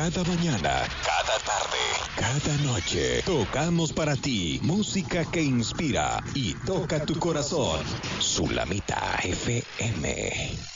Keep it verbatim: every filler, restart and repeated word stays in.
Cada mañana, cada tarde, cada noche, tocamos para ti música que inspira y toca tu corazón. Sulamita F M.